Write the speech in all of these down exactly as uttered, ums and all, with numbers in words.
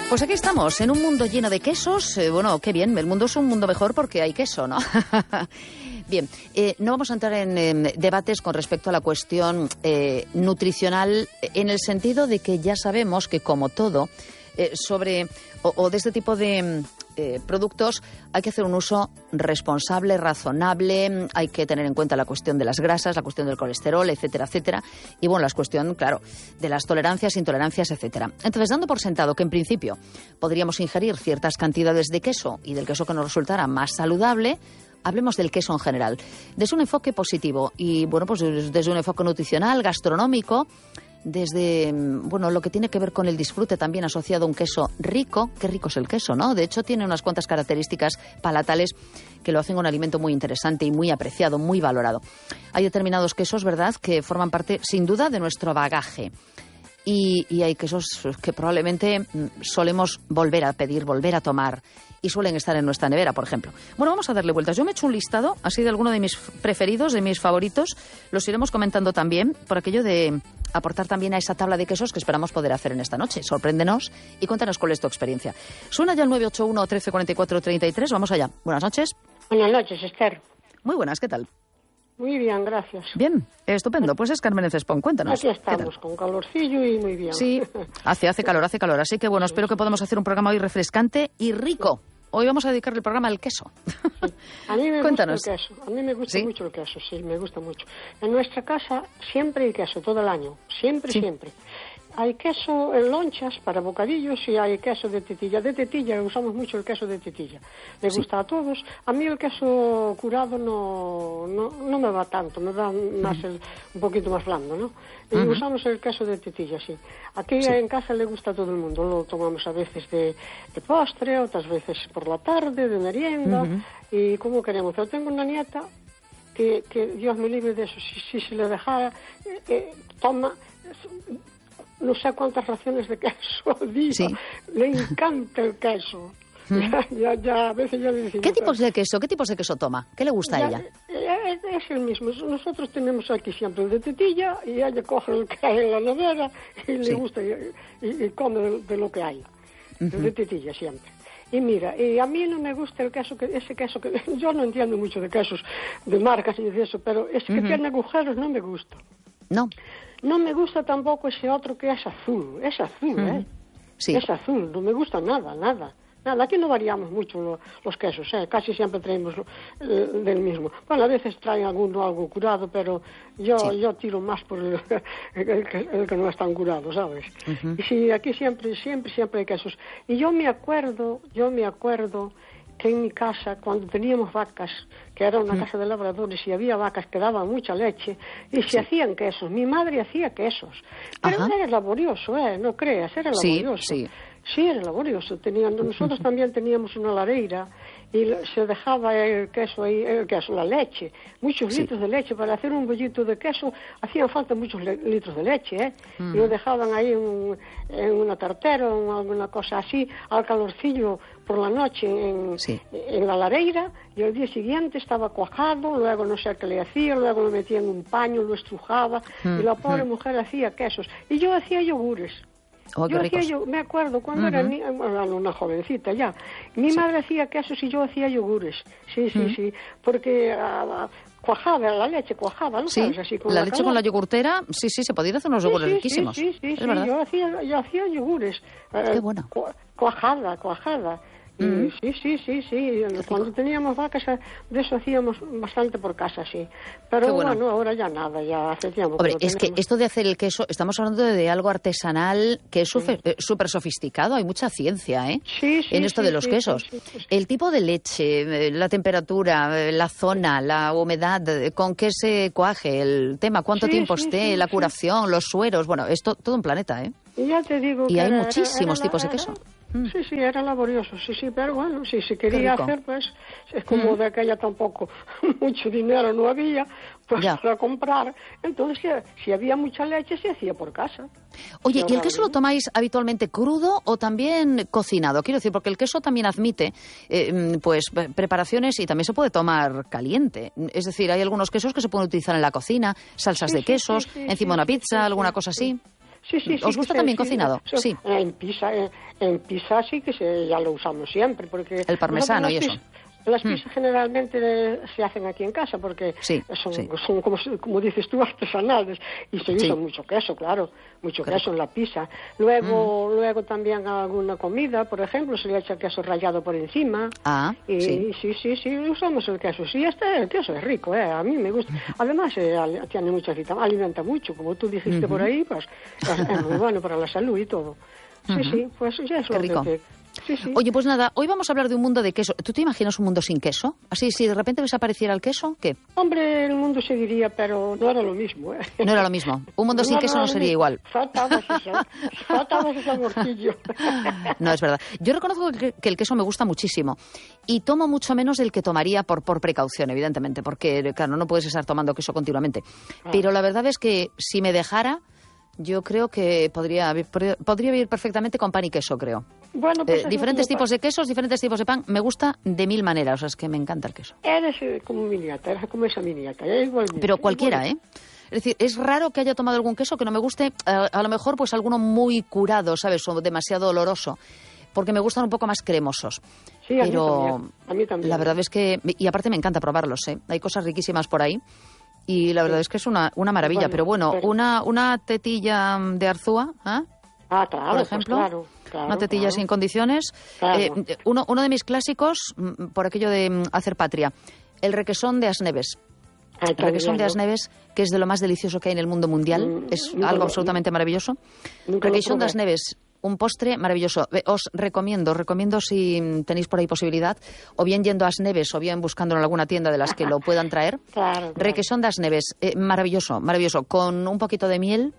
Pues aquí estamos, en un mundo lleno de quesos. Eh, bueno, qué bien, el mundo es un mundo mejor porque hay queso, ¿no? Bien, eh, no vamos a entrar en eh, debates con respecto a la cuestión eh, nutricional, en el sentido de que ya sabemos que, como todo, eh, sobre o, o de este tipo de eh, productos hay que hacer un uso responsable, razonable, hay que tener en cuenta la cuestión de las grasas, la cuestión del colesterol, etcétera, etcétera, y bueno, la cuestión, claro, de las tolerancias, intolerancias, etcétera. Entonces, dando por sentado que en principio podríamos ingerir ciertas cantidades de queso y del queso que nos resultara más saludable, hablemos del queso en general, desde un enfoque positivo y, bueno, pues desde un enfoque nutricional, gastronómico, desde, bueno, lo que tiene que ver con el disfrute también asociado a un queso rico. Qué rico es el queso, ¿no? De hecho, tiene unas cuantas características palatales que lo hacen un alimento muy interesante y muy apreciado, muy valorado. Hay determinados quesos, ¿verdad?, que forman parte, sin duda, de nuestro bagaje. Y, y hay quesos que probablemente solemos volver a pedir, volver a tomar, y suelen estar en nuestra nevera, por ejemplo. Bueno, vamos a darle vueltas. Yo me he hecho un listado, así, de alguno de mis preferidos, de mis favoritos. Los iremos comentando también, por aquello de aportar también a esa tabla de quesos que esperamos poder hacer en esta noche. Sorpréndenos y cuéntanos cuál es tu experiencia. Suena ya el nueve ocho uno, trece, cuarenta y cuatro, treinta y tres. Vamos allá. Buenas noches. Buenas noches, Esther. Muy buenas, ¿qué tal? Muy bien, gracias. Bien, estupendo. Pues es Carmen Cespón, cuéntanos. Aquí estamos, con calorcillo y muy bien. Sí, hace, hace calor, hace calor. Así que, bueno, espero que podamos hacer un programa hoy refrescante y rico. Hoy vamos a dedicarle el programa al queso. Sí. A mí me Cuéntanos. gusta el queso. A mí me gusta ¿Sí? mucho el queso, sí, me gusta mucho. En nuestra casa siempre hay queso, todo el año. Siempre, Sí. siempre. Hay queso en lonchas para bocadillos y hay queso de tetilla. De tetilla, usamos mucho el queso de tetilla. Le Sí. gusta a todos. A mí el queso curado no, no, no me va tanto, me va más el, un poquito más blando, ¿no? Y Uh-huh. usamos el queso de tetilla, sí. Aquí Sí. en casa le gusta a todo el mundo. Lo tomamos a veces de, de postre, otras veces por la tarde, de merienda, Uh-huh. y como queremos. Yo tengo una nieta que, que Dios me libre de eso, si, si se le dejara, eh, eh, toma no sé cuántas raciones de queso al día. Sí. Le encanta el queso. Ya, ya, ya, a veces ya le decimos... ¿Qué tipos de queso? ¿Qué tipos de queso toma? ¿Qué le gusta a Ya, ella? eh, Es, es el mismo. Nosotros tenemos aquí siempre el de tetilla y ella coge el que hay en la nevera y le Sí. gusta y, y- y come de, de lo que hay. El Ujú. de tetilla siempre. Y mira, y a mí no me gusta el queso, que ese queso que... Yo no entiendo mucho de quesos, de marcas y de eso, pero ese que Ujú. tiene agujeros no me gusta. No. No me gusta tampoco ese otro que es azul. Es azul, Ujú. ¿eh? Sí. Es azul, no me gusta nada, nada. Nada, aquí no variamos mucho lo- los quesos, ¿eh? Casi siempre traemos lo- eh, del mismo. Bueno, a veces traen alguno algo curado, pero yo Sí. yo tiro más por el, el que, el que no es tan curado, ¿sabes? Ujú. Y sí, aquí siempre, siempre, siempre hay quesos. Y yo me acuerdo, yo me acuerdo que en mi casa, cuando teníamos vacas, que era una casa de labradores, y había vacas que daban mucha leche, y se Sí. hacían quesos. Mi madre hacía quesos. Pero Ajá. era laborioso, ¿eh? No creas, era Sí, laborioso. sí. Sí, era laborioso. Tenían, nosotros también teníamos una lareira y le- se dejaba el queso ahí, el queso, la leche, muchos Sí. litros de leche. Para hacer un bollito de queso hacían falta muchos le- litros de leche, ¿eh? Mm. Y lo dejaban ahí en, en una tartera o en alguna cosa así, al calorcillo por la noche en, Sí. en la lareira, y al día siguiente estaba cuajado, luego no sé qué le hacía, luego lo metía en un paño, lo estrujaba, Mm, y la pobre mm. mujer hacía quesos. Y yo hacía yogures. Oh, qué Yo ricos. hacía yo, me acuerdo cuando era, Ujú. ni- bueno, era una jovencita ya. Mi Sí. madre hacía quesos y yo hacía yogures. Sí, sí, Mm. sí. Porque ah, ah, cuajaba, la leche cuajaba, ¿no Sí, sabes? Así con la la leche calor. con la yogurtera, sí, sí, se podían hacer unos Sí, yogures sí, riquísimos. Sí, sí, sí, Es sí, verdad. yo hacía, yo hacía yogures. eh, Qué bueno. cua- cuajada, cuajada. Y Mm. sí, sí, sí, sí. Cuando teníamos vacas, eh, de eso hacíamos bastante por casa, sí. Pero Qué bueno. bueno, ahora ya nada, ya hace tiempo. Hombre, que no es que tenemos. esto de hacer el queso, estamos hablando de algo artesanal que es súper eh, súper sofisticado, hay mucha ciencia, ¿eh? Sí, sí, en esto sí, de los sí, quesos. sí, sí, sí. El tipo de leche, eh, la temperatura, eh, la zona, la humedad, eh, con qué se cuaje, el tema, cuánto Sí, tiempo sí, esté, sí, la sí. curación, los sueros, bueno, es to- todo un planeta, ¿eh? Y ya te digo Y que hay era- era- muchísimos era la- tipos de era- queso. Mm. Sí, sí, era laborioso, sí, sí, pero bueno, si se quería rico. hacer, pues, es como Mm. de aquella tampoco mucho dinero no había, pues Ya. para comprar. Entonces, si, si había mucha leche, se hacía por casa. Oye, ¿y el ahora queso lo bien. tomáis habitualmente crudo o también cocinado? Quiero decir, porque el queso también admite eh, mm, pues pre- preparaciones y también se puede tomar caliente. Es decir, hay algunos quesos que se pueden utilizar en la cocina, salsas Sí, de sí, quesos, sí, sí, encima sí, de una sí, pizza, sí, alguna sí, cosa sí. así. Sí, sí, sí. ¿Os gusta sí, también sí, cocinado? Sí. Sí. En pizza, en, en pizza sí que se, ya lo usamos siempre, porque... El parmesano y eso. Las pizzas mm. generalmente de, se hacen aquí en casa porque sí, son, sí. son como, como dices tú, artesanales y se usa sí. mucho queso, claro, mucho claro. queso en la pizza. Luego mm. luego también alguna comida, por ejemplo, se le echa queso rallado por encima. Ah, y, sí. sí, sí, sí, usamos el queso. Sí, este el queso es rico, eh, a mí me gusta. Además, eh, tiene mucha vitamina, alimenta mucho, como tú dijiste uh-huh. por ahí, pues es muy bueno para la salud y todo. Sí, uh-huh. sí, pues ya es Qué lo rico. que... Sí, sí. Oye, pues nada, hoy vamos a hablar de un mundo de queso. ¿Tú te imaginas un mundo sin queso? Así, si de repente desapareciera el queso, ¿qué? Hombre, el mundo seguiría, pero no era lo mismo, ¿eh? No era lo mismo. Un mundo sin no, queso no, no sería mismo. Igual. Faltaba ese, faltaba ese morcillo. No, es verdad. Yo reconozco que, que el queso me gusta muchísimo y tomo mucho menos del que tomaría por, por precaución, evidentemente, porque, claro, no puedes estar tomando queso continuamente. Ah. Pero la verdad es que si me dejara, yo creo que podría, podría vivir perfectamente con pan y queso, creo. Bueno, pues eh, diferentes tipos de quesos, diferentes tipos de pan. Me gusta de mil maneras, o sea, es que me encanta el queso. Eres eh, como miniata, eres como esa miniata. Pero cualquiera, ¿eh? Es decir, es raro que haya tomado algún queso que no me guste, a, a lo mejor pues alguno muy curado, ¿sabes? O demasiado oloroso, porque me gustan un poco más cremosos. Sí, a Pero mí también. A mí también. La verdad es que, y aparte me encanta probarlos, ¿eh? Hay cosas riquísimas por ahí. Y la verdad sí. es que es una, una maravilla. Bueno, pero bueno, pero... una una tetilla de Arzúa, ¿eh? Ah, claro, por ejemplo, pues claro, claro, una tetilla claro. sin condiciones. Claro. Eh, uno, uno de mis clásicos, por aquello de hacer patria, el requesón de Asneves. Ay, el requesón de Asneves, que es de lo más delicioso que hay en el mundo mundial. Mm, es algo lo, absolutamente maravilloso. Requesón de Asneves, un postre maravilloso. Os recomiendo, os recomiendo si tenéis por ahí posibilidad, o bien yendo a Asneves, o bien buscándolo en alguna tienda de las que lo puedan traer. Claro, claro. Requesón de Asneves, eh, maravilloso, maravilloso. Con un poquito de miel,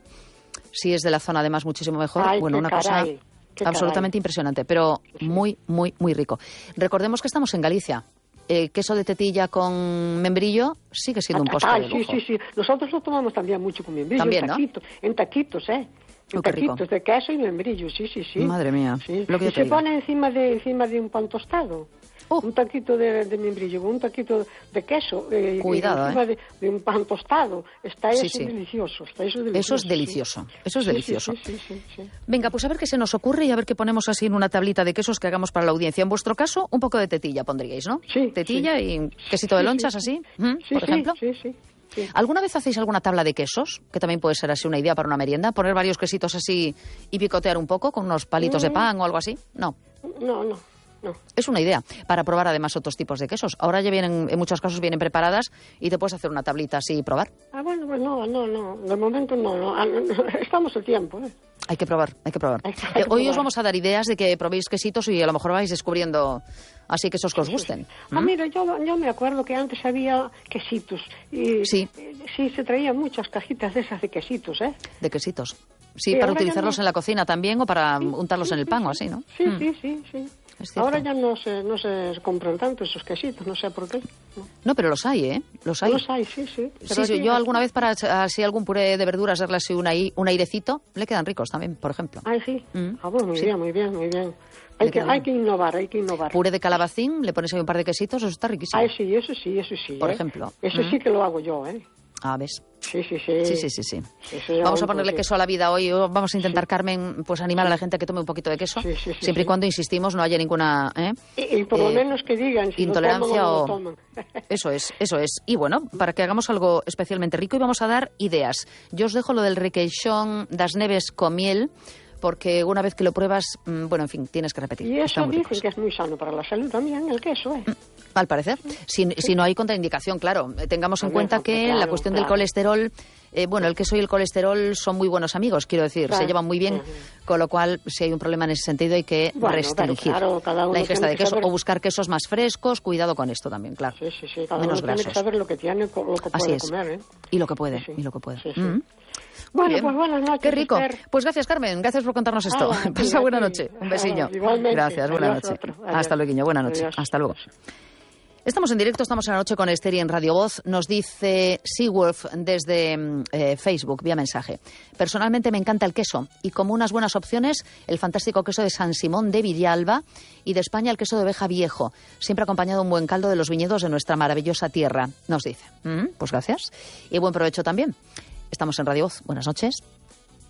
si es de la zona además muchísimo mejor. Ay, bueno, una caray, cosa absolutamente caray. impresionante, pero muy, muy, muy rico. Recordemos que estamos en Galicia. El queso de tetilla con membrillo sigue siendo un postre Ay, de lujo. sí, sí, sí. Nosotros lo tomamos también mucho con membrillo. También, en ¿no? taquitos, en taquitos, ¿eh? En oh, qué taquitos rico. de queso y membrillo, sí, sí, sí. Madre mía. Sí. Lo que y se digo. pone encima de encima de un pan tostado. Oh. Un taquito de, de membrillo, un taquito de queso. Eh, Cuidado, encima ¿eh? de, de un pan tostado. Está eso sí, sí. delicioso. Está eso delicioso. Eso es delicioso. Sí. Eso es sí, delicioso. Sí, sí, sí, sí, sí. Venga, pues a ver qué se nos ocurre y a ver qué ponemos así en una tablita de quesos que hagamos para la audiencia. En vuestro caso, un poco de tetilla pondríais, ¿no? Sí. Tetilla sí. y quesito de lonchas, sí, así, sí. ¿Mm? Sí, por ejemplo. Sí, sí, sí. ¿Alguna vez hacéis alguna tabla de quesos? Que también puede ser así una idea para una merienda. Poner varios quesitos así y picotear un poco con unos palitos mm. de pan o algo así. No. No, no. No. Es una idea para probar además otros tipos de quesos. Ahora ya vienen, en muchos casos vienen preparadas y te puedes hacer una tablita así y probar. Ah, bueno, pues no, no, no. De momento no, no. Estamos el tiempo, ¿eh? Hay que probar, hay que probar. Hay que, hay eh, que hoy probar. Os vamos a dar ideas de que probéis quesitos y a lo mejor vais descubriendo así quesos que os gusten. ¿Mm? Ah, mira, yo, yo me acuerdo que antes había quesitos. Y, sí. Sí, se traían muchas cajitas de esas de quesitos, ¿eh? De quesitos. Sí, sí para utilizarlos no... en la cocina también o para sí, untarlos sí, en el pan sí, o así, ¿no? Sí, mm. sí, sí, sí. Ahora ya no se, no se compran tanto esos quesitos, no sé por qué. No, no pero los hay, ¿eh? Los hay. Los hay, sí, sí. Pero sí, sí, yo alguna vez para así algún puré de verduras, darle así un, un airecito, le quedan ricos también, por ejemplo. Ay, sí. Mm. Ah, bueno, muy sí. bien, muy bien, muy bien. Hay que, hay que innovar, hay que innovar. Puré de calabacín, le pones ahí un par de quesitos, eso está riquísimo. Ay, sí, eso sí, eso sí. Por ¿eh? ejemplo. Eso ¿Mm? sí que lo hago yo, ¿eh? Ah, ¿ves? Sí, sí, sí. Sí, sí, sí, sí. sí, sí vamos a ponerle queso a la vida hoy. Vamos a intentar, sí. Carmen, pues animar a la gente a que tome un poquito de queso. Sí, sí, sí, siempre sí. y cuando, insistimos, no haya ninguna... ¿eh? Y, y por lo eh, menos que digan si intolerancia lo toman o no o... lo toman. Eso es, eso es. Y bueno, para que hagamos algo especialmente rico y vamos a dar ideas. Yo os dejo lo del requeixón das neves con miel, porque una vez que lo pruebas, bueno, en fin, tienes que repetir. Y eso dicen que es muy sano para la salud también, el queso, ¿eh? Al parecer. Si, sí. si no hay contraindicación, claro. Tengamos en cuenta que claro, la cuestión claro. del colesterol, eh, bueno, el queso y el colesterol son muy buenos amigos, quiero decir, claro. se llevan muy bien, uh-huh. con lo cual, si hay un problema en ese sentido, hay que bueno, restringir claro, cada uno la ingesta de queso saber... o buscar quesos más frescos. Cuidado con esto también, claro. Sí, sí, sí. Cada menos uno grasos. tiene que saber lo que tiene, lo que puede Así es. comer, ¿eh? Y lo que puede, sí, sí. y lo que puede. Sí, sí. Mm-hmm. Bueno, bien. pues buenas noches. Qué rico. Esther. Pues gracias, Carmen. Gracias por contarnos esto. Ah, Pasa sí, buena sí. noche. Un besillo. Ah, igualmente. Gracias, buena Adiós, noche. Adiós. Hasta luego, buena noche. Adiós. Hasta luego. Estamos en directo, estamos en la noche con Esther y en Radio Voz. Nos dice Seawolf desde eh, Facebook, vía mensaje. Personalmente me encanta el queso y como unas buenas opciones, el fantástico queso de San Simón de Villalba y de España el queso de oveja viejo, siempre acompañado de un buen caldo de los viñedos de nuestra maravillosa tierra, nos dice. Mm, pues gracias y buen provecho también. Estamos en Radio Voz. Buenas noches.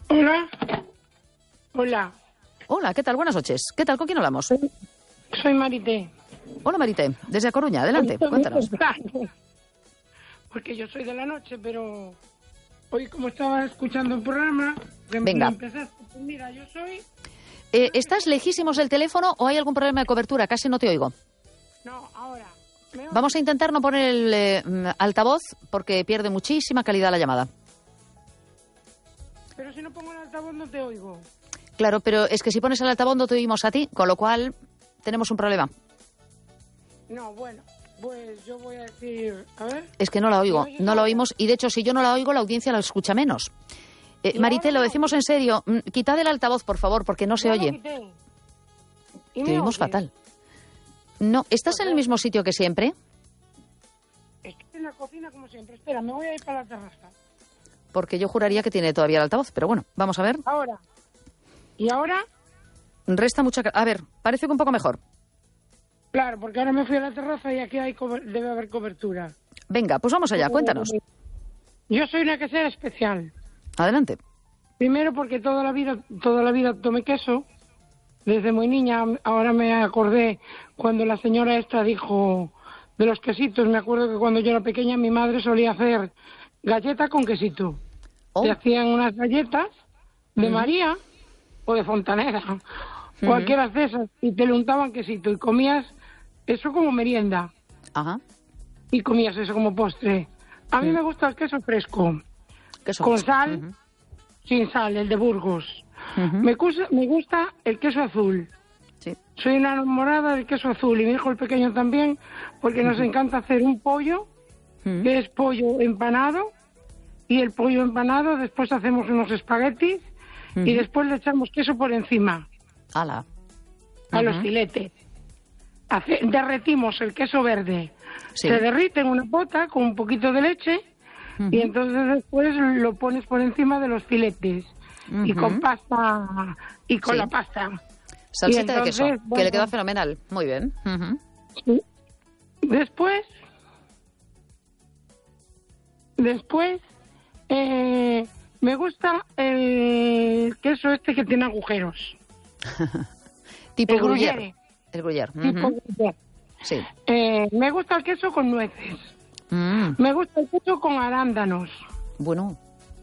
Hola. Hola. Hola, ¿qué tal? Buenas noches. ¿Qué tal? ¿Con quién hablamos? Soy, soy Marité. Hola, Marité. Desde A Coruña. Adelante, Hoy cuéntanos. Porque yo soy de la noche, pero hoy como estaba escuchando el programa, Venga. empezaste, pues mira, yo soy... Eh, ¿Estás lejísimos del teléfono o hay algún problema de cobertura? Casi no te oigo. No, ahora. ¿Me Vamos a intentar no poner el eh, altavoz porque pierde muchísima calidad la llamada. Pero si no pongo el altavoz no te oigo. Claro, pero es que si pones el altavoz no te oímos a ti, con lo cual tenemos un problema. No, bueno, pues yo voy a decir... A ver... Es que no la oigo, ¿Me oyes no la ahora? oímos y de hecho si yo no la oigo la audiencia la escucha menos. Eh, ¿Y Marité, ahora lo no? decimos en serio, mm, quitad el altavoz por favor porque no se Ya lo oye. quité. ¿Y Te me oímos oyes? fatal. No, ¿estás en el mismo sitio que siempre? Estoy en la cocina como siempre. Espera, me voy a ir para la terraza. Porque yo juraría que tiene todavía el altavoz, pero bueno, vamos a ver. Ahora. ¿Y ahora? Resta mucha... ca- A ver, parece que un poco mejor. Claro, porque ahora me fui a la terraza y aquí hay cober- debe haber cobertura. Venga, pues vamos allá, cuéntanos. Yo soy una quesera especial. Adelante. Primero porque toda la vida, toda la vida tomé queso. Desde muy niña, ahora me acordé cuando la señora esta dijo de los quesitos. Me acuerdo que cuando yo era pequeña mi madre solía hacer galleta con quesito. Oh. Te hacían unas galletas de Ujú. María o de Fontanera, Ujú. cualquiera de esas, y te le untaban quesito y comías eso como merienda Ajá. y comías eso como postre. A mí Mm. me gusta el queso fresco, Queso con fresco. sal, Ujú. sin sal, el de Burgos. Ujú. Me, gusta, me gusta el queso azul. Sí. Soy una enamorada del queso azul y mi hijo el pequeño también, porque nos encanta hacer un pollo, Ujú. que es pollo empanado, y el pollo empanado después hacemos unos espaguetis y Ujú. después le echamos queso por encima Ala. a los Ujú. filetes. Hace- derretimos el queso verde, Sí. se derrite en una pota con un poquito de leche Ujú. y entonces después lo pones por encima de los filetes y Ujú. con pasta y con Sí. la pasta. Salsita Y de queso, entonces, que bueno, le queda fenomenal. Muy bien. Ujú. Sí. Después, después, eh, me gusta el queso este que tiene agujeros. Tipo El gruyère. gruyere. El gruyère. Tipo Ujú. gruyere. Sí. Eh, me gusta el queso con nueces. Mm. Me gusta el queso con arándanos. Bueno.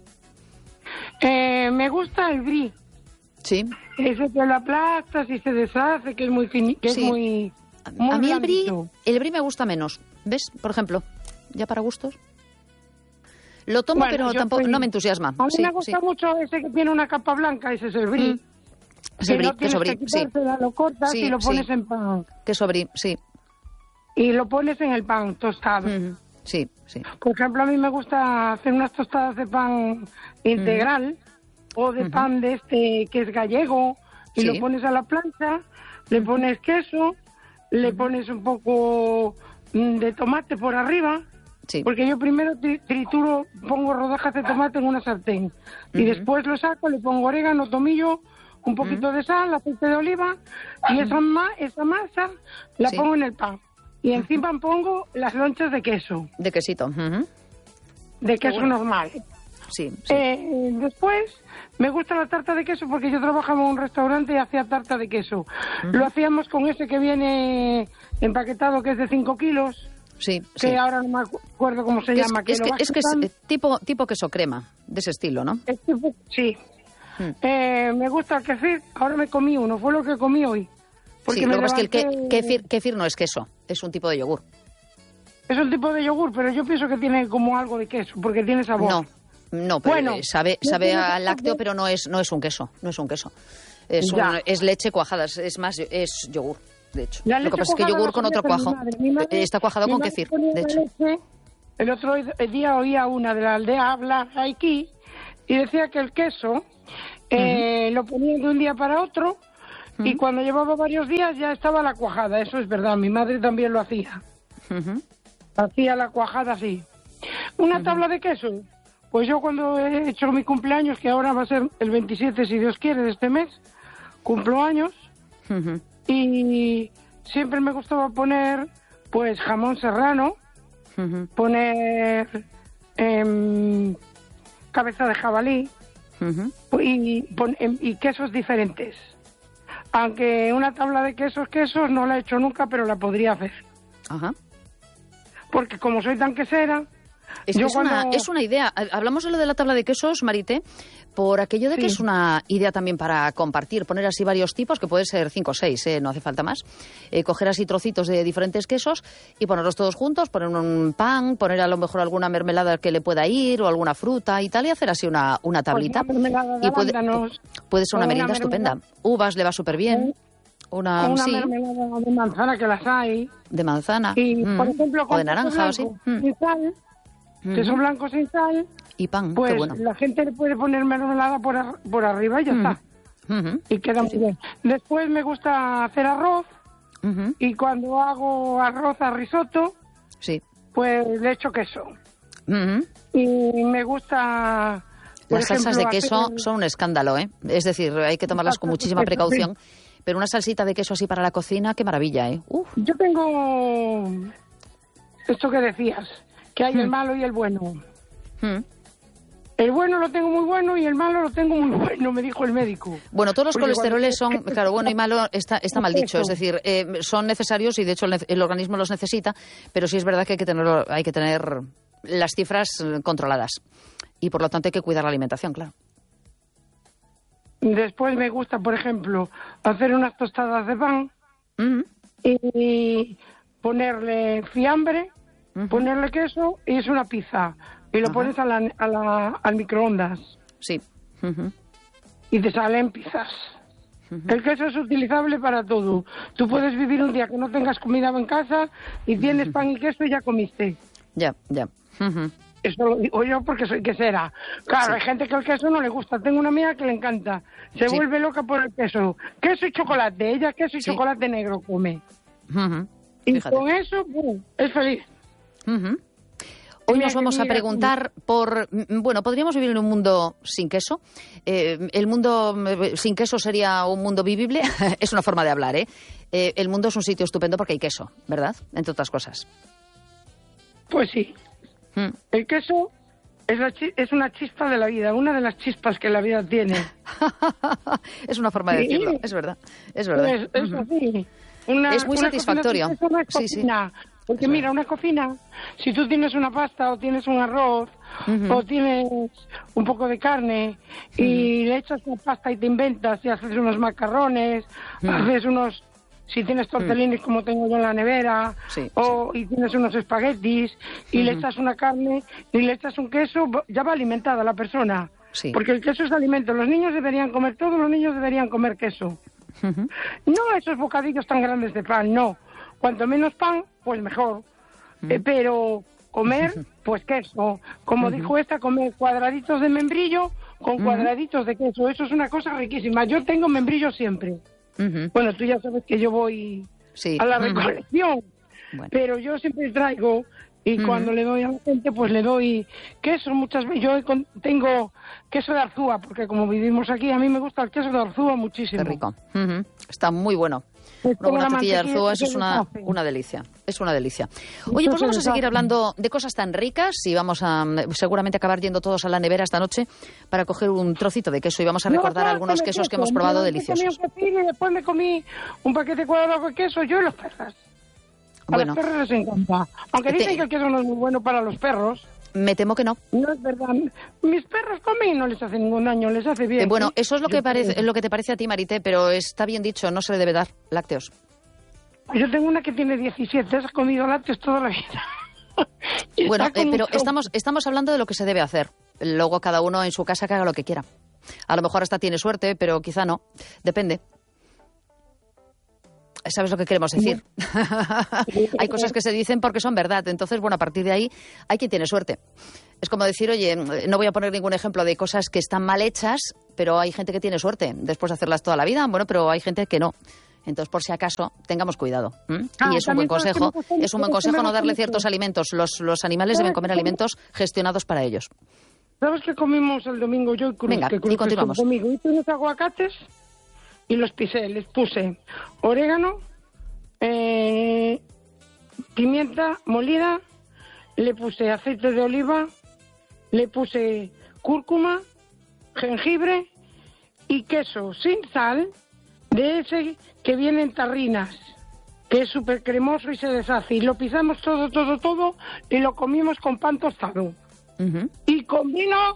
Eh, me gusta el brie. Sí. Ese que lo aplastas y se deshace, que es muy fini- que Sí. es muy, A, muy a mí el brie, blandito. el brie me gusta menos. ¿Ves? Por ejemplo, ya para gustos. Lo tomo, Bueno, pero yo tampoco soy- no me entusiasma. A mí Sí, me gusta sí. mucho ese que tiene una capa blanca, ese es el brie. Mm. Es el Que brie, no tienes queso brie, que sí. quitársela, lo cortas Sí, y lo sí. pones en pan. Queso brie, sí. Y lo pones en el pan tostado. Ujú. Sí, sí. Por ejemplo, a mí me gusta hacer unas tostadas de pan integral o de Ujú. pan de este que es gallego y Sí. lo pones a la plancha, le pones queso, le pones un poco mm, de tomate por arriba, Sí. porque yo primero tri- trituro, pongo rodajas de tomate en una sartén y Ujú. después lo saco, le pongo orégano, tomillo, un poquito de sal, aceite de oliva y esa, ma- esa masa la Sí. pongo en el pan. Y encima pongo las lonchas de queso, De quesito. Ujú. de queso bueno. normal. Sí, sí. Eh, después, me gusta la tarta de queso porque yo trabajaba en un restaurante y hacía tarta de queso. Lo hacíamos con ese que viene empaquetado, que es de cinco kilos, Sí, que sí. ahora no me acuerdo cómo se Que es, llama. es lo que, vas es que es quitando. eh, tipo, tipo queso crema, de ese estilo, ¿no? Es tipo- sí. Mm. Eh, me gusta el kefir, ahora me comí uno, fue lo que comí hoy. Porque Sí, me lo que pasa es que el levanté- ke- kefir, kefir no es queso, es un tipo de yogur. Es un tipo de yogur, pero yo pienso que tiene como algo de queso, porque tiene sabor. No, no, pero Bueno, eh, sabe, no sabe tiene a sabor. lácteo, pero no es, no es un queso, no es un queso. Es, un- Ya. es leche cuajada, es, es más, es yogur, de hecho. La Lo leche que pasa es que cuajada yogur la con ponía otro con mi cuajo. madre. Mi madre- Eh, Está cuajado mi con madre kefir, ponía de la hecho. leche. El otro día oía una de la aldea hablar aquí y decía que el queso eh, lo ponían de un día para otro y cuando llevaba varios días ya estaba la cuajada. Eso es verdad, mi madre también lo hacía. Ujú. Hacía la cuajada así. Una tabla de queso. Pues yo cuando he hecho mi cumpleaños, que ahora va a ser el veintisiete, si Dios quiere, de este mes, cumplo años, Ujú. y siempre me gustaba poner pues jamón serrano, Ujú. poner em, cabeza de jabalí, Uh-huh. Y, y quesos diferentes. Aunque una tabla de quesos, quesos, no la he hecho nunca, pero la podría hacer. Ajá. Porque como soy tan quesera... Es, yo es, cuando... una, es una idea. Hablamos de lo de la tabla de quesos, Marité, por aquello de que sí. es una idea también para compartir, poner así varios tipos, que puede ser cinco o seis, ¿eh? No hace falta más. Eh, coger así trocitos de diferentes quesos y ponerlos todos juntos, poner un pan, poner a lo mejor alguna mermelada que le pueda ir o alguna fruta y tal, y hacer así una, una tablita. Pues una y puede, puede ser una merienda una estupenda. Uvas le va súper bien. Una, una sí. mermelada de manzana, que las hay. De manzana. Y, mm. por ejemplo, o de naranja o así. Sin sal, Mm. queso blanco sin sal. Y pan, pues qué bueno. la gente le puede poner mermelada por, ar por arriba y ya mm. está. Mm-hmm. Y queda muy bien. Después me gusta hacer arroz. Mm-hmm. Y cuando hago arroz a risotto, sí. pues le echo queso. Mm-hmm. Y me gusta... Las ejemplo, salsas de queso hacer... son un escándalo, ¿eh? Es decir, hay que tomarlas con muchísima precaución. Pero una salsita de queso así para la cocina, qué maravilla, ¿eh? Uf. Yo tengo esto que decías, que hay hmm. el malo y el bueno. Hmm. El bueno lo tengo muy bueno y el malo lo tengo muy bueno, me dijo el médico. Bueno, todos los Porque colesteroles son, cuando... claro, bueno y malo está, está mal dicho. Es decir, eh, son necesarios y de hecho el, el organismo los necesita, pero sí es verdad que hay que tener, hay que tener las cifras controladas. Y por lo tanto hay que cuidar la alimentación, claro. Después me gusta, por ejemplo, hacer unas tostadas de pan uh-huh. y ponerle fiambre, uh-huh. ponerle queso y es una pizza. Y lo uh-huh. pones a la, a la, al microondas. Sí. Uh-huh. Y te salen pizzas. Uh-huh. El queso es utilizable para todo. Tú puedes vivir un día que no tengas comida en casa y tienes uh-huh. pan y queso y ya comiste. Ya, ya. Uh-huh. Eso lo digo yo porque soy quesera. Claro, sí. Hay gente que el queso no le gusta. Tengo una amiga que le encanta. Se sí. vuelve loca por el queso. Queso y chocolate. Ella queso y sí. chocolate negro come. Uh-huh. Y con eso, uh, es feliz. Uh-huh. Hoy nos vamos a preguntar por... Bueno, ¿podríamos vivir en un mundo sin queso? Eh, ¿El mundo sin queso sería un mundo vivible? Es una forma de hablar, ¿eh? ¿eh? El mundo es un sitio estupendo porque hay queso, ¿verdad? Entre otras cosas. Pues sí. Hmm. El queso es, la es una chispa de la vida, una de las chispas que la vida tiene. Es una forma de sí. decirlo, es verdad. Es, verdad. Es, es, así. Una, es muy una satisfactorio. No es sí, sí. Porque mira, una cocina, si tú tienes una pasta o tienes un arroz uh-huh. o tienes un poco de carne uh-huh. y le echas una pasta y te inventas y haces unos macarrones, uh-huh. haces unos... Si tienes tortellini uh-huh. como tengo yo en la nevera, sí, o sí. y tienes unos espaguetis y uh-huh. le echas una carne y le echas un queso, ya va alimentada la persona. Sí. Porque el queso es alimento. Los niños deberían comer, todos los niños deberían comer queso. Uh-huh. No esos bocadillos tan grandes de pan, no. Cuanto menos pan, pues mejor. Uh-huh. Eh, pero comer, pues queso. Como uh-huh. dijo esta, comer cuadraditos de membrillo con uh-huh. cuadraditos de queso. Eso es una cosa riquísima. Yo tengo membrillo siempre. Uh-huh. Bueno, tú ya sabes que yo voy sí. a la recolección, uh-huh. bueno. pero yo siempre traigo y uh-huh. cuando le doy a la gente, pues le doy queso muchas veces. Yo tengo queso de Arzúa, porque como vivimos aquí, a mí me gusta el queso de Arzúa muchísimo. Qué rico. Uh-huh. Está muy bueno. Pues una buena tortilla de Arzúa, eso es una, una delicia. Es una delicia. Oye, pues vamos a seguir hablando de cosas tan ricas y vamos a seguramente acabar yendo todos a la nevera esta noche para coger un trocito de queso y vamos a recordar no, no, algunos quesos queso. que hemos probado me deliciosos. Y después me comí un paquete cuadrado de queso, yo y los perros. A bueno. los perros les encanta. Aunque dicen te... que el queso no es muy bueno para los perros. Me temo que no. No es verdad. Mis perros comen y no les hace ningún daño, les hace bien. Eh, bueno, ¿sí? eso es lo que, parece, lo que te parece a ti, Marité, pero está bien dicho, no se le debe dar lácteos. Yo tengo una que tiene diecisiete, has comido lácteos toda la vida. Bueno, eh, pero estamos, estamos hablando de lo que se debe hacer. Luego cada uno en su casa que haga lo que quiera. A lo mejor hasta tiene suerte, pero quizá no. Depende. ¿Sabes lo que queremos decir? Sí. Hay cosas que se dicen porque son verdad. Entonces, bueno, a partir de ahí hay quien tiene suerte. Es como decir, oye, no voy a poner ningún ejemplo de cosas que están mal hechas, pero hay gente que tiene suerte después de hacerlas toda la vida. Bueno, pero hay gente que no. Entonces, por si acaso, tengamos cuidado. ¿Mm? Ah, y es un buen consejo, es un buen consejo no darle ciertos alimentos. Los, los animales deben comer alimentos gestionados para ellos. ¿Sabes qué comimos el domingo yo y Cruz? Venga, que Cruz y continuamos. Conmigo. Hice unos aguacates y los pisé. Les puse orégano, eh, pimienta molida, le puse aceite de oliva, le puse cúrcuma jengibre y queso sin sal, de ese que viene en tarrinas, que es súper cremoso y se deshace. Y lo pisamos todo, todo, todo y lo comimos con pan tostado. Uh-huh. Y con vino,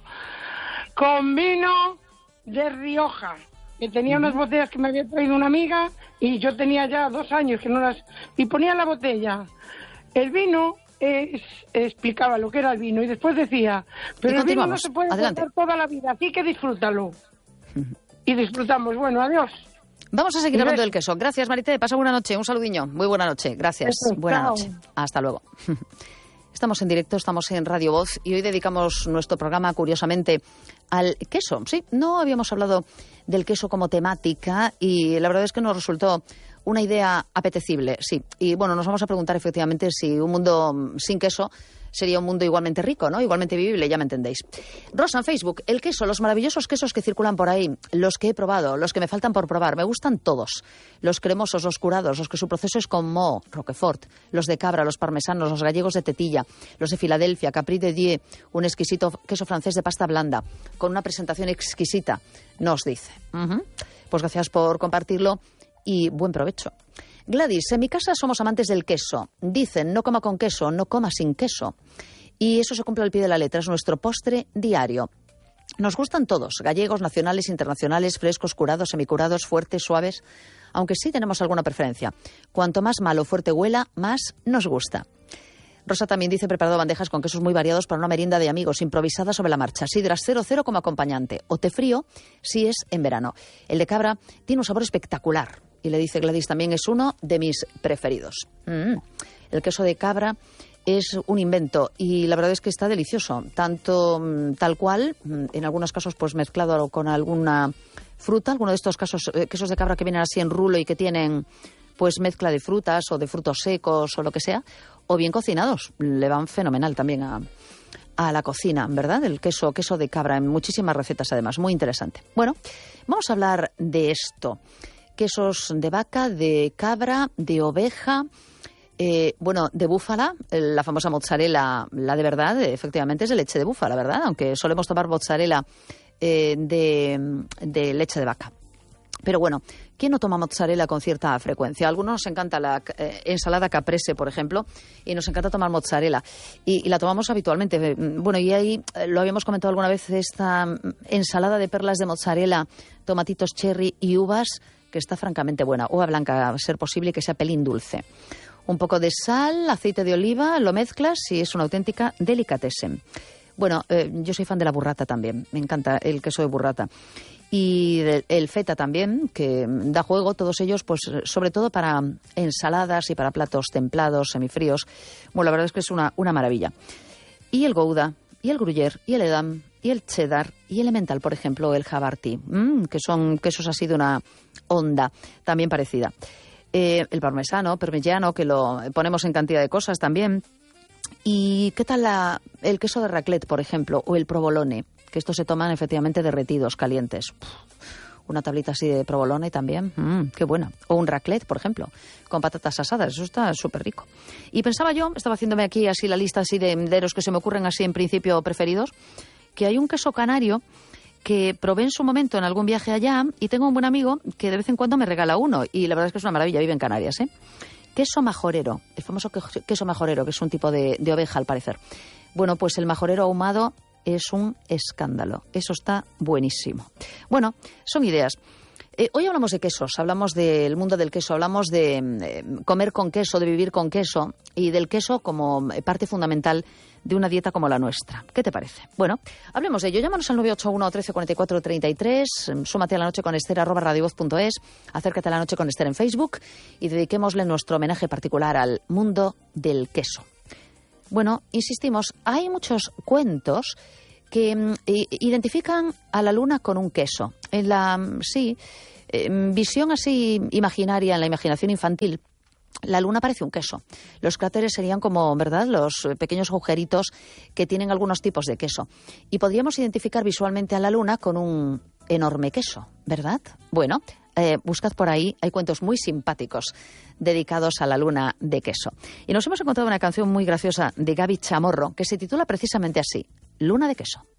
con vino de Rioja, que tenía uh-huh. unas botellas que me había traído una amiga y yo tenía ya dos años que no las... Y ponía la botella. El vino... Es, explicaba lo que era el vino y después decía, pero el vino no se puede guardar toda la vida, así que disfrútalo. Uh-huh. Y disfrutamos. Bueno, adiós. Vamos a seguir hablando del queso. Gracias, Marité. Pasa buena noche. Un saludiño. Muy buena noche. Gracias. Eso, buena chao. noche. Hasta luego. Estamos en directo, estamos en Radio Voz y hoy dedicamos nuestro programa, curiosamente, al queso. Sí, no habíamos hablado del queso como temática y la verdad es que nos resultó una idea apetecible, sí. Y bueno, nos vamos a preguntar efectivamente si un mundo sin queso sería un mundo igualmente rico, ¿no? Igualmente vivible, ya me entendéis. Rosa, en Facebook, el queso, los maravillosos quesos que circulan por ahí, los que he probado, los que me faltan por probar, me gustan todos. Los cremosos, los curados, los que su proceso es con moho, Roquefort, los de cabra, los parmesanos, los gallegos de tetilla, los de Filadelfia, Capri de Die, un exquisito queso francés de pasta blanda, con una presentación exquisita, nos dice. Uh-huh. Pues gracias por compartirlo y buen provecho. Gladys, en mi casa somos amantes del queso. Dicen, no coma con queso, no coma sin queso. Y eso se cumple al pie de la letra, es nuestro postre diario. Nos gustan todos, gallegos, nacionales, internacionales, frescos, curados, semicurados, fuertes, suaves, aunque sí tenemos alguna preferencia. Cuanto más malo o fuerte huela, más nos gusta. Rosa también dice, preparado bandejas con quesos muy variados para una merienda de amigos, improvisada sobre la marcha. Sidras cero cero como acompañante, o té frío si es en verano. El de cabra tiene un sabor espectacular. Y le dice Gladys, también es uno de mis preferidos. Mm. El queso de cabra es un invento y la verdad es que está delicioso. Tanto tal cual, en algunos casos pues mezclado con alguna fruta. Algunos de estos casos, eh, quesos de cabra que vienen así en rulo y que tienen pues mezcla de frutas o de frutos secos o lo que sea. O bien cocinados. Le van fenomenal también a, a la cocina, ¿verdad? El queso, queso de cabra en muchísimas recetas además. Muy interesante. Bueno, vamos a hablar de esto. Quesos de vaca, de cabra, de oveja, eh, bueno, de búfala, la famosa mozzarella, la de verdad, efectivamente es de leche de búfala, ¿verdad? Aunque solemos tomar mozzarella eh, de, de leche de vaca. Pero bueno, ¿quién no toma mozzarella con cierta frecuencia? A algunos nos encanta la eh, ensalada caprese, por ejemplo, y nos encanta tomar mozzarella. Y, y la tomamos habitualmente. Bueno, y ahí eh, lo habíamos comentado alguna vez, esta ensalada de perlas de mozzarella, tomatitos cherry y uvas, que está francamente buena. Uva blanca, a ser posible, que sea pelín dulce. Un poco de sal, aceite de oliva, lo mezclas y es una auténtica delicatessen. Bueno, eh, yo soy fan de la burrata también. Me encanta el queso de burrata. Y el, el feta también, que da juego, todos ellos, pues sobre todo para ensaladas y para platos templados, semifríos. Bueno, la verdad es que es una, una maravilla. Y el gouda, y el gruyère, y el edam, y el cheddar, y el emmental, por ejemplo, el havarti, mmm, que son quesos así de una onda también parecida. Eh, el parmesano, parmigiano, que lo ponemos en cantidad de cosas también. ¿Y qué tal la, el queso de raclette, por ejemplo, o el provolone? Que estos se toman efectivamente derretidos, calientes. Uf, una tablita así de provolone también, mmm, qué buena. O un raclette, por ejemplo, con patatas asadas, eso está súper rico. Y pensaba yo, estaba haciéndome aquí así la lista así de, de los que se me ocurren así en principio preferidos, que hay un queso canario que probé en su momento en algún viaje allá y tengo un buen amigo que de vez en cuando me regala uno y la verdad es que es una maravilla, vive en Canarias, ¿eh? Queso majorero, el famoso queso majorero, que es un tipo de, de oveja al parecer. Bueno, pues el majorero ahumado es un escándalo, eso está buenísimo. Bueno, son ideas. Eh, hoy hablamos de quesos, hablamos del mundo del queso, hablamos de eh, comer con queso, de vivir con queso y del queso como parte fundamental de una dieta como la nuestra. ¿Qué te parece? Bueno, hablemos de ello. Llámanos al nueve ocho uno, trece, cuarenta y cuatro, treinta y tres, súmate a La Noche con Esther, arroba radiovoz punto es, acércate a La Noche con Esther en Facebook y dediquémosle nuestro homenaje particular al mundo del queso. Bueno, insistimos, hay muchos cuentos que mm, identifican a la luna con un queso. En la, sí, eh, visión así imaginaria, en la imaginación infantil, la luna parece un queso. Los cráteres serían como, ¿verdad?, los pequeños agujeritos que tienen algunos tipos de queso. Y podríamos identificar visualmente a la luna con un enorme queso, ¿verdad? Bueno, eh, buscad por ahí, hay cuentos muy simpáticos dedicados a la luna de queso. Y nos hemos encontrado una canción muy graciosa de Gaby Chamorro que se titula precisamente así, Luna de queso.